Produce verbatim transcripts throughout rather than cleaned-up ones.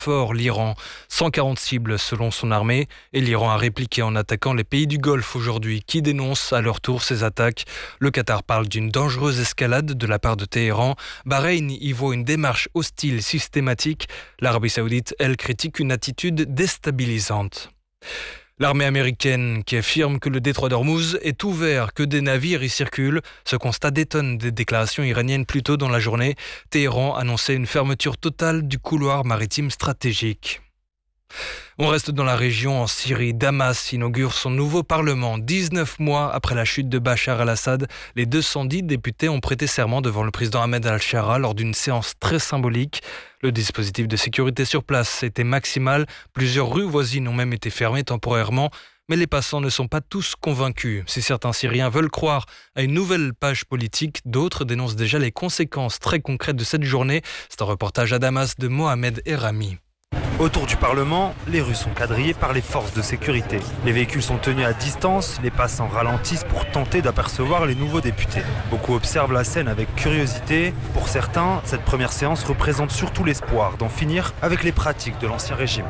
fort l'Iran. cent quarante cibles selon son armée, et l'Iran a répliqué en attaquant les pays du Golfe aujourd'hui, qui dénoncent à leur tour ces attaques. Le Qatar parle d'une dangereuse escalade de la part de Téhéran. Bahreïn y voit une démarche hostile systématique. L'Arabie Saoudite, elle, critique une attitude déstabilisante. L'armée américaine qui affirme que le détroit d'Ormuz est ouvert, que des navires y circulent. Ce constat détonne des déclarations iraniennes plus tôt dans la journée. Téhéran annonçait une fermeture totale du couloir maritime stratégique. On reste dans la région en Syrie. Damas inaugure son nouveau parlement. dix-neuf mois après la chute de Bachar al-Assad, les deux cent dix députés ont prêté serment devant le président Ahmed al-Shara lors d'une séance très symbolique. Le dispositif de sécurité sur place était maximal. Plusieurs rues voisines ont même été fermées temporairement. Mais les passants ne sont pas tous convaincus. Si certains Syriens veulent croire à une nouvelle page politique, d'autres dénoncent déjà les conséquences très concrètes de cette journée. C'est un reportage à Damas de Mohamed Erami. Autour du Parlement, les rues sont quadrillées par les forces de sécurité. Les véhicules sont tenus à distance, les passants ralentissent pour tenter d'apercevoir les nouveaux députés. Beaucoup observent la scène avec curiosité. Pour certains, cette première séance représente surtout l'espoir d'en finir avec les pratiques de l'ancien régime.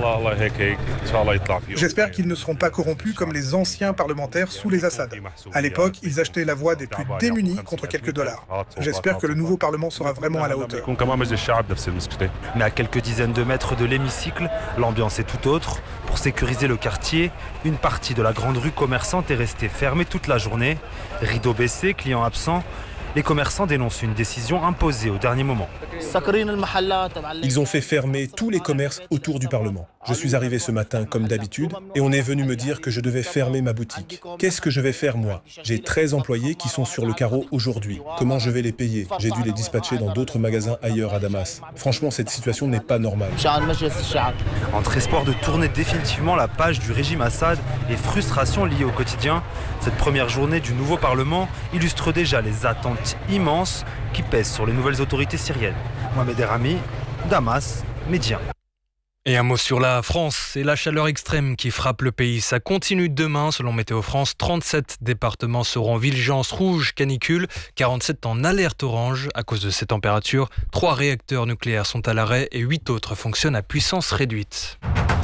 J'espère qu'ils ne seront pas corrompus comme les anciens parlementaires sous les Assad. À l'époque, ils achetaient la voix des plus démunis contre quelques dollars. J'espère que le nouveau Parlement sera vraiment à la hauteur. Mais à quelques dizaines de mètres de l'hémicycle, l'ambiance est tout autre. Pour sécuriser le quartier, une partie de la grande rue commerçante est restée fermée toute la journée. Rideaux baissés, clients absents. Les commerçants dénoncent une décision imposée au dernier moment. Ils ont fait fermer tous les commerces autour du Parlement. Je suis arrivé ce matin comme d'habitude et on est venu me dire que je devais fermer ma boutique. Qu'est-ce que je vais faire moi? J'ai treize employés qui sont sur le carreau aujourd'hui. Comment je vais les payer? J'ai dû les dispatcher dans d'autres magasins ailleurs à Damas. Franchement, cette situation n'est pas normale. Entre espoir de tourner définitivement la page du régime Assad et frustration liée au quotidien, cette première journée du nouveau Parlement illustre déjà les attentes immenses qui pèsent sur les nouvelles autorités syriennes. Mohamed Erami, Damas, Médien. Et un mot sur la France, c'est la chaleur extrême qui frappe le pays. Ça continue demain, selon Météo France. trente-sept départements seront en vigilance rouge canicule, quarante-sept en alerte orange. À cause de ces températures, trois réacteurs nucléaires sont à l'arrêt et huit autres fonctionnent à puissance réduite.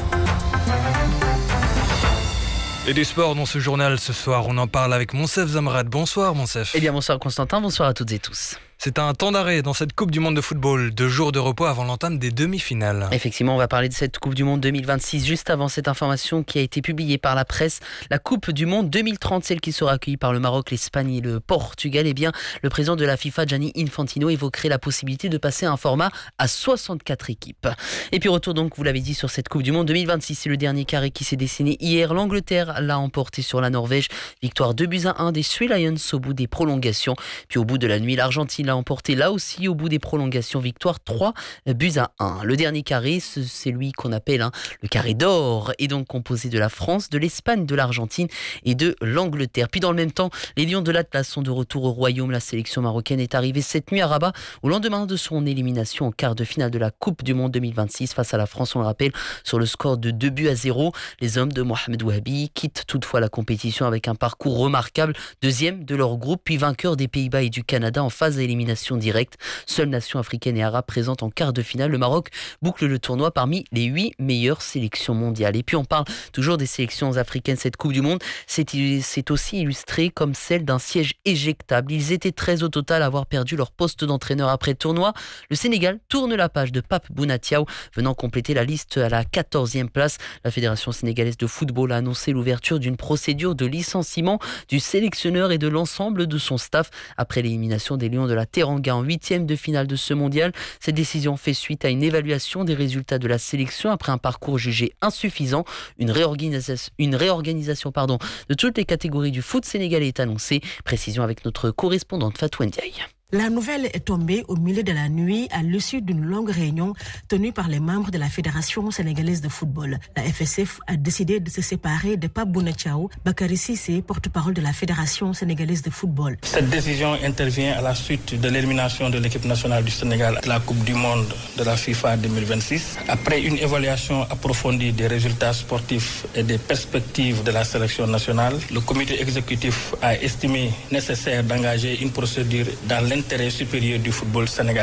Et du sport dans ce journal ce soir, on en parle avec Monsef Zamrad. Bonsoir Monsef. Eh bien bonsoir Constantin, bonsoir à toutes et tous. C'est un temps d'arrêt dans cette Coupe du Monde de football, deux jours de repos avant l'entame des demi-finales. Effectivement, on va parler de cette Coupe du Monde deux mille vingt-six juste avant cette information qui a été publiée par la presse. La Coupe du Monde deux mille trente, celle qui sera accueillie par le Maroc, l'Espagne et le Portugal. Eh bien, le président de la FIFA, Gianni Infantino, évoquerait la possibilité de passer à un format à soixante-quatre équipes. Et puis retour donc, vous l'avez dit, sur cette Coupe du Monde deux mille vingt-six. C'est le dernier carré qui s'est dessiné hier. L'Angleterre l'a emporté sur la Norvège. Victoire deux buts à un des Three Lions au bout des prolongations. Puis au bout de la nuit, l'Argentine l'a emporté là aussi au bout des prolongations. Victoire trois buts à un. Le dernier carré, c'est lui qu'on appelle hein, le carré d'or, est donc composé de la France, de l'Espagne, de l'Argentine et de l'Angleterre. Puis dans le même temps, les Lions de l'Atlas sont de retour au Royaume. La sélection marocaine est arrivée cette nuit à Rabat au lendemain de son élimination en quart de finale de la Coupe du Monde deux mille vingt-six face à la France, on le rappelle, sur le score de deux buts à zéro. Les hommes de Mohamed Wahabi quittent toutefois la compétition avec un parcours remarquable, deuxième de leur groupe, puis vainqueur des Pays-Bas et du Canada en phase d'élimination directe. Seule nation africaine et arabe présente en quart de finale, le Maroc boucle le tournoi parmi les huit meilleures sélections mondiales. Et puis on parle toujours des sélections africaines. Cette Coupe du Monde, c'est, c'est aussi illustré comme celle d'un siège éjectable. Ils étaient treize au total à avoir perdu leur poste d'entraîneur après le tournoi. Le Sénégal tourne la page de Pape Bouna Diaw, venant compléter la liste à la quatorzième place. La Fédération sénégalaise de football a annoncé l'ouverture d'une procédure de licenciement du sélectionneur et de l'ensemble de son staff après l'élimination des Lions de la Teranga en huitième de finale de ce mondial. Cette décision fait suite à une évaluation des résultats de la sélection après un parcours jugé insuffisant. Une réorganisation, une réorganisation pardon, de toutes les catégories du foot sénégalais est annoncée. Précision avec notre correspondante Fatou Ndiaye. La nouvelle est tombée au milieu de la nuit à l'issue d'une longue réunion tenue par les membres de la Fédération sénégalaise de football. La F S F a décidé de se séparer de Pape Bouna Diaw. Bakary Cissé, porte-parole de la Fédération sénégalaise de football. Cette décision intervient à la suite de l'élimination de l'équipe nationale du Sénégal à la Coupe du Monde de la FIFA deux mille vingt-six. Après une évaluation approfondie des résultats sportifs et des perspectives de la sélection nationale, le comité exécutif a estimé nécessaire d'engager une procédure dans l'intérêt supérieur du football sénégalais.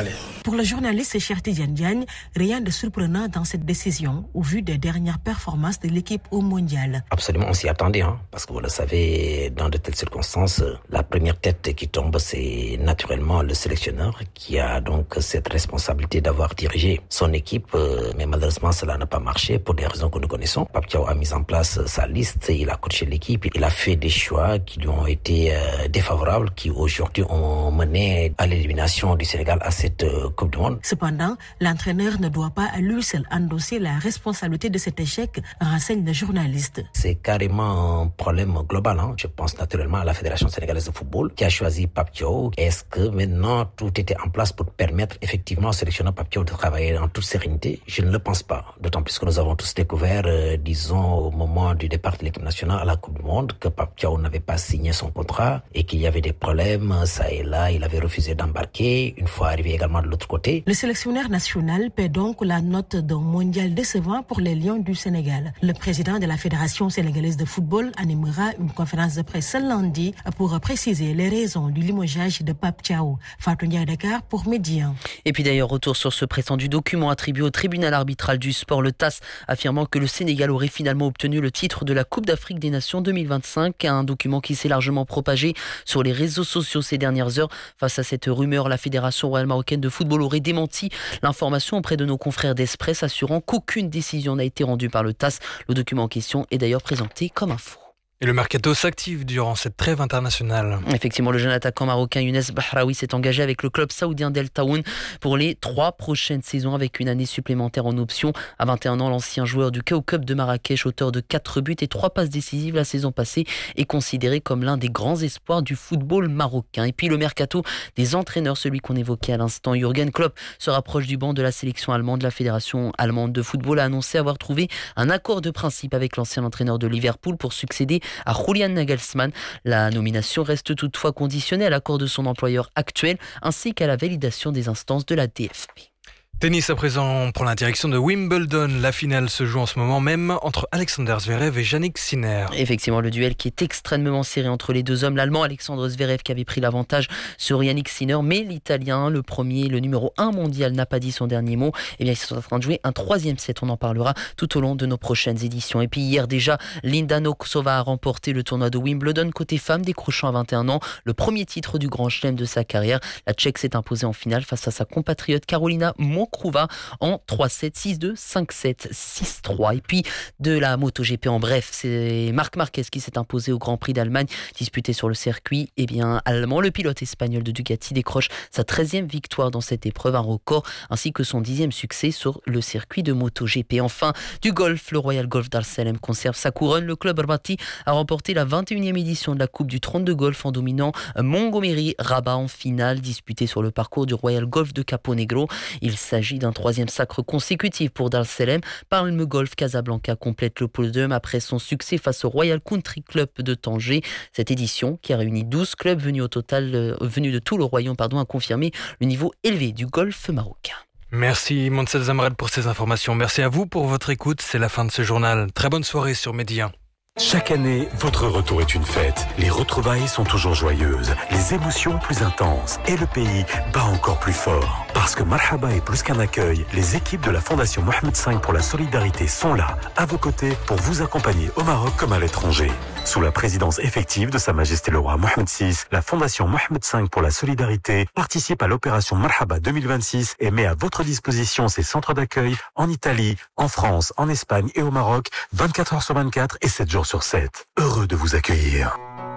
Pour le journaliste Cherti Diagne, rien de surprenant dans cette décision au vu des dernières performances de l'équipe au mondial. Absolument, on s'y attendait, hein, parce que vous le savez, dans de telles circonstances, la première tête qui tombe, c'est naturellement le sélectionneur qui a donc cette responsabilité d'avoir dirigé son équipe. Mais malheureusement, cela n'a pas marché pour des raisons que nous connaissons. Pape Thiaw a mis en place sa liste, il a coaché l'équipe, il a fait des choix qui lui ont été défavorables, qui aujourd'hui ont mené à l'élimination du Sénégal à cette Coupe du Monde. Cependant, l'entraîneur ne doit pas à lui seul endosser la responsabilité de cet échec, renseigne le journaliste. C'est carrément un problème global. Hein. Je pense naturellement à la Fédération sénégalaise de football qui a choisi Pape Thiaw. Est-ce que maintenant tout était en place pour permettre effectivement au sélectionneur Pape Thiaw de travailler en toute sérénité? Je ne le pense pas. D'autant plus que nous avons tous découvert, euh, disons, au moment du départ de l'équipe nationale à la Coupe du Monde, que Pape Thiaw n'avait pas signé son contrat et qu'il y avait des problèmes, ça et là. Il avait refusé d'embarquer. Une fois arrivé également de l'autre côté. Le sélectionneur national paie donc la note d'un mondial décevant pour les Lions du Sénégal. Le président de la Fédération sénégalaise de football animera une conférence de presse ce lundi pour préciser les raisons du limogeage de Pape Thiaw. Fatou Ndiaye, Dakar pour Média. Et puis d'ailleurs, retour sur ce prétendu document attribué au tribunal arbitral du sport, le T A S, affirmant que le Sénégal aurait finalement obtenu le titre de la Coupe d'Afrique des Nations deux mille vingt-cinq, un document qui s'est largement propagé sur les réseaux sociaux ces dernières heures. Face à cette rumeur, la Fédération royale marocaine de football aurait démenti l'information auprès de nos confrères d'Express, assurant qu'aucune décision n'a été rendue par le T A S. Le document en question est d'ailleurs présenté comme un faux. Et le mercato s'active durant cette trêve internationale. Effectivement, le jeune attaquant marocain Younes Bahraoui s'est engagé avec le club saoudien d'El Taoun pour les trois prochaines saisons avec une année supplémentaire en option. À vingt et un ans, l'ancien joueur du K O Cup de Marrakech, auteur de quatre buts et trois passes décisives la saison passée, est considéré comme l'un des grands espoirs du football marocain. Et puis le mercato des entraîneurs, celui qu'on évoquait à l'instant, Jürgen Klopp se rapproche du banc de la sélection allemande. La fédération allemande de football a annoncé avoir trouvé un accord de principe avec l'ancien entraîneur de Liverpool pour succéder à Julian Nagelsmann. La nomination reste toutefois conditionnée à l'accord de son employeur actuel ainsi qu'à la validation des instances de la D F B. Tennis à présent, pour la direction de Wimbledon. La finale se joue en ce moment même entre Alexander Zverev et Jannik Sinner. Effectivement, le duel qui est extrêmement serré entre les deux hommes. L'Allemand Alexander Zverev qui avait pris l'avantage sur Jannik Sinner, mais l'Italien, le premier, le numéro un mondial, n'a pas dit son dernier mot. Eh bien, ils sont en train de jouer un troisième set. On en parlera tout au long de nos prochaines éditions. Et puis hier déjà, Linda Noksova a remporté le tournoi de Wimbledon côté femme, décrochant à vingt et un ans le premier titre du Grand Chelem de sa carrière. La Tchèque s'est imposée en finale face à sa compatriote Carolina Mokrouva en trois sept, six deux, cinq sept, six trois. Et puis de la MotoGP en bref, c'est Marc Marquez qui s'est imposé au Grand Prix d'Allemagne disputé sur le circuit eh bien, allemand. Le pilote espagnol de Ducati décroche sa treizième victoire dans cette épreuve, un record, ainsi que son dixième succès sur le circuit de MotoGP. Enfin, du golf, le Royal Golf d'Arcelem conserve sa couronne. Le club Arbati a remporté la vingt et unième édition de la Coupe du trente de golf en dominant Montgomery Rabat en finale disputée sur le parcours du Royal Golf de Caponegro. Il s'agit d'un troisième sacre consécutif pour Darcelem. Palme Golf Casablanca complète le podium après son succès face au Royal Country Club de Tanger. Cette édition, qui a réuni douze clubs venus au total, euh, venus de tout le royaume, pardon, a confirmé le niveau élevé du golf marocain. Merci Monsel Zamred pour ces informations. Merci à vous pour votre écoute. C'est la fin de ce journal. Très bonne soirée sur Média. Chaque année, votre retour est une fête. Les retrouvailles sont toujours joyeuses, les émotions plus intenses et le pays bat encore plus fort. Parce que Marhaba est plus qu'un accueil, les équipes de la Fondation Mohamed cinq pour la solidarité sont là, à vos côtés, pour vous accompagner au Maroc comme à l'étranger. Sous la présidence effective de Sa Majesté le Roi Mohamed six, la Fondation Mohamed cinq pour la solidarité participe à l'opération Marhaba deux mille vingt-six et met à votre disposition ses centres d'accueil en Italie, en France, en Espagne et au Maroc, vingt-quatre heures sur vingt-quatre et sept jours sur sept. Heureux de vous accueillir.